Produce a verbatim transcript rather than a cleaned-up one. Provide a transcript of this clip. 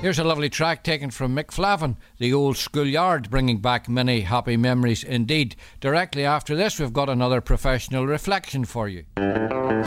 Here's a lovely track taken from Mick Flavin, The Old Schoolyard, bringing back many happy memories indeed. Directly after this, we've got another professional reflection for you.